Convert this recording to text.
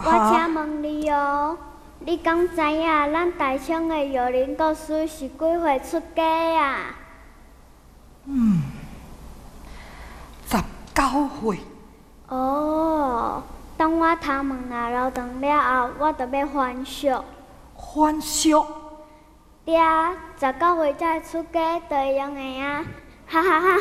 我请问你哦，你敢知影咱大昌的幼龄故事是几岁出家啊 ？19岁。 哦，等我头毛啊留长了后，我就要还俗。 还俗？ 对啊，19岁才出家就会用的啊！哈哈哈。